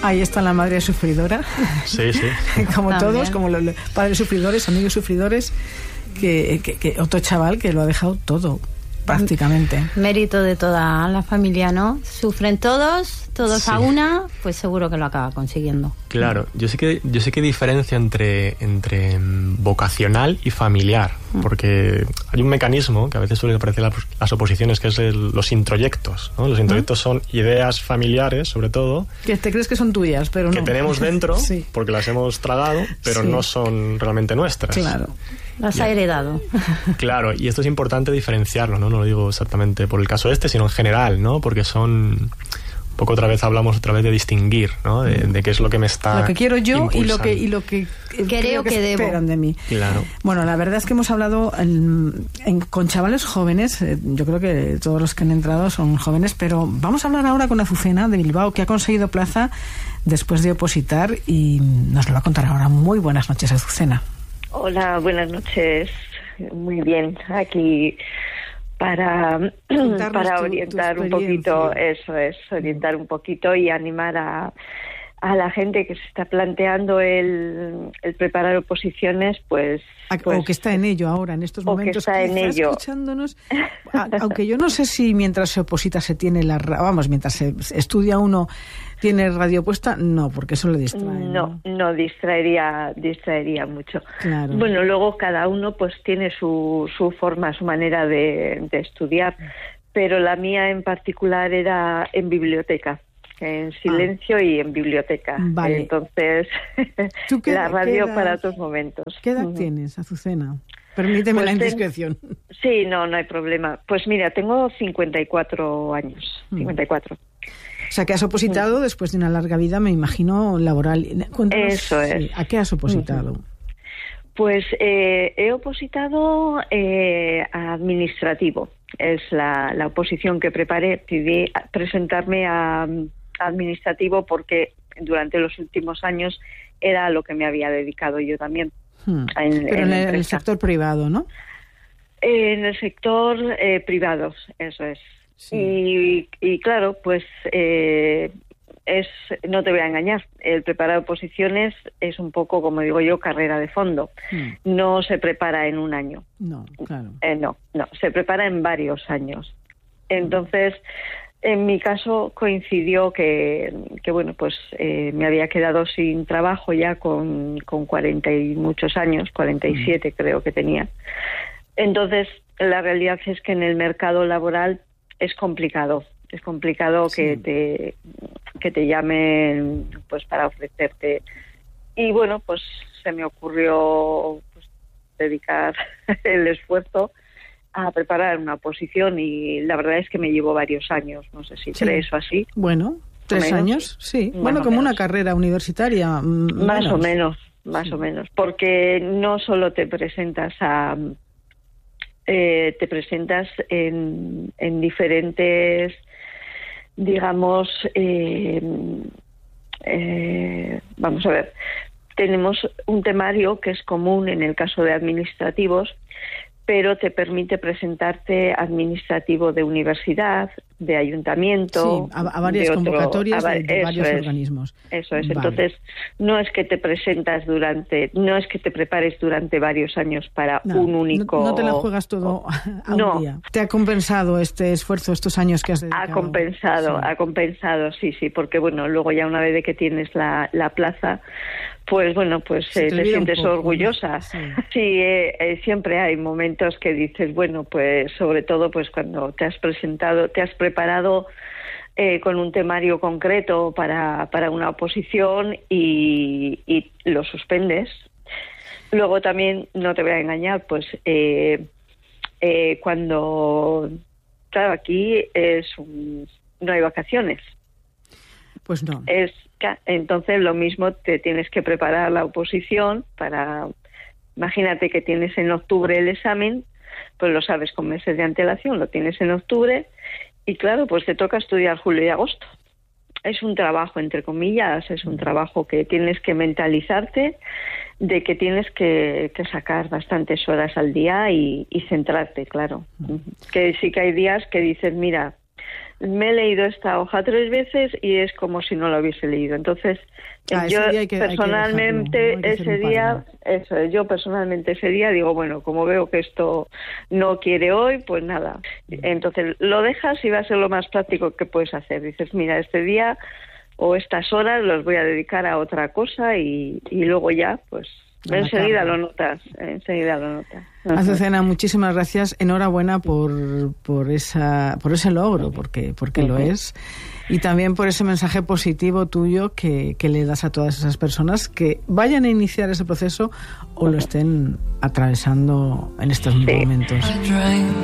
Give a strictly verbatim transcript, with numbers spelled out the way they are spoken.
Ahí está la madre sufridora. Sí, sí. Como También. todos, como los padres sufridores, amigos sufridores, que, que, que otro chaval que lo ha dejado todo, prácticamente. Mérito de toda la familia, ¿no? Sufren todos, todos Sí. a una, pues seguro que lo acaba consiguiendo. Claro, yo sé que yo sé que diferencia entre entre mm, vocacional y familiar, porque hay un mecanismo que a veces suele aparecer en las, las oposiciones, que es el- los introyectos, ¿no? Los introyectos son ideas familiares, sobre todo, Que te crees que son tuyas, pero no. que tenemos dentro Sí, porque las hemos tragado, pero Sí. no son realmente nuestras. claro. Las ha heredado. Claro, y esto es importante diferenciarlo, ¿no? No lo digo exactamente por el caso este, sino en general, ¿no? Porque son... Un poco otra vez hablamos otra vez de distinguir, ¿no? De, de qué es lo que me está Lo que quiero yo y lo que, impulsando. y lo que eh, Creo que debo. esperan de mí. Claro. Bueno, la verdad es que hemos hablado en- en- con chavales jóvenes. eh, Yo creo que todos los que han entrado son jóvenes, pero vamos a hablar ahora con Azucena de Bilbao, que ha conseguido plaza después de opositar y nos lo va a contar ahora. Muy buenas noches, Azucena. Hola, buenas noches. Muy bien, aquí para, Contarnos para tu- tu orientar un experiencia. poquito, eso es, orientar un poquito y animar a, a la gente que se está planteando el, el preparar oposiciones, pues, A- pues o que está en ello ahora, en estos o que momentos, está en quizá ello. escuchándonos. A- aunque yo no sé si mientras se oposita se tiene la... ra- Vamos, mientras se se estudia uno tiene radio puesta, no, porque eso le distrae. no, no distraería, distraería mucho. Claro. Bueno, luego cada uno pues tiene su, su forma, su manera de, de estudiar, pero la mía en particular era en biblioteca, en silencio y en biblioteca. Vale. Entonces, ¿Tú qué- la radio qué edad- para otros momentos. ¿Qué edad Ujú. tienes, Azucena? Permíteme Pues la ten- indiscreción. Sí, no, no hay problema. Pues mira, tengo cincuenta y cuatro años, Mm. cincuenta y cuatro. O sea, que has opositado después de una larga vida, me imagino, laboral. Cuéntanos, Eso es. sí, ¿a qué has opositado? Pues eh, he opositado eh, a administrativo. Es la, la oposición que preparé. Decidí presentarme a, a administrativo porque durante los últimos años era a lo que me había dedicado yo también. Hmm. En- Pero en en, la el, en el empresa. sector privado, ¿no? En el sector eh, privado, eso es. Sí. Y, y claro, pues eh, es, no te voy a engañar, el preparar oposiciones es un poco, como digo yo, carrera de fondo. Hmm. No se prepara en un año. No, claro. Eh, no, no, se prepara en varios años. Entonces, en mi caso coincidió que, que bueno, pues eh, me había quedado sin trabajo ya con, con cuarenta y muchos años, cuarenta y siete creo que tenía. Entonces, la realidad es que en el mercado laboral es complicado. Es complicado Sí. que te que te llamen pues para ofrecerte. Y bueno, pues se me ocurrió pues, dedicar el esfuerzo a preparar una oposición y la verdad es que me llevó varios años, no sé si Sí. tres o así. Bueno, tres menos. años, sí. Más Bueno, o como una menos. carrera universitaria. mm, Más o menos. menos, más Sí. o menos, porque no solo te presentas a eh, te presentas en, en diferentes, digamos, eh, eh, vamos a ver, tenemos un temario que es común en el caso de administrativos, pero te permite presentarte administrativo de universidad, de ayuntamiento, Sí, a, a varias de otro- convocatorias a va- de, de eso varios es. organismos. Eso es, Vale. entonces no es que te presentas durante, no es que te prepares durante varios años para No, un único... No, no te la juegas todo a No. un día. ¿Te ha compensado este esfuerzo, estos años que has dedicado? Ha compensado, Sí. ha compensado, sí, sí, porque bueno, luego ya una vez de que tienes la, la plaza, pues bueno, pues Se eh, te te, olvida un sientes poco, ¿no? orgullosa. Sí. Sí, eh, eh, siempre hay momentos que dices, bueno, pues sobre todo pues cuando te has presentado, te has preparado eh, con un temario concreto para, para una oposición y, y lo suspendes. Luego también, no te voy a engañar, pues eh, eh, cuando, claro, aquí es un- no hay vacaciones. Pues no. Es ca- entonces lo mismo, te tienes que preparar la oposición para, imagínate que tienes en octubre el examen, pues lo sabes con meses de antelación, lo tienes en octubre y claro, pues te toca estudiar julio y agosto. Es un trabajo, entre comillas, es un trabajo que tienes que mentalizarte de que tienes que, que sacar bastantes horas al día y, y centrarte, claro. Que sí que hay días que dices, mira, me he leído esta hoja tres veces y es como si no la hubiese leído. Entonces, ah, yo día hay que, personalmente, hay que dejarlo, ¿no? Hay que ese día, eso es, yo personalmente ese día digo, bueno, como veo que esto no quiere hoy, pues nada. Entonces, lo dejas y va a ser lo más práctico que puedes hacer. Dices, mira, este día o estas horas los voy a dedicar a otra cosa y, y luego ya, pues, enseguida lo notas, enseguida lo notas. Azucena, muchísimas gracias. Enhorabuena por por esa por ese logro, porque porque uh-huh. lo es, y también por ese mensaje positivo tuyo que, que le das a todas esas personas que vayan a iniciar ese proceso o lo estén atravesando en estos sí. momentos.